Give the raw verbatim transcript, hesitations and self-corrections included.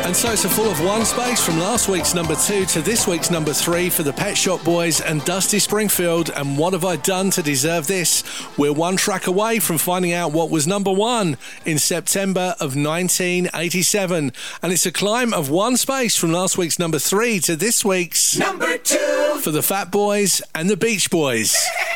And so it's a full of one space from last week's number two to this week's number three for the Pet Shop Boys and Dusty Springfield. And what have I done to deserve this? We're one track away from finding out what was number one in September of nineteen eighty-seven. And it's a climb of one space from last week's number three to this week's number two for the Fat Boys and the Beach Boys.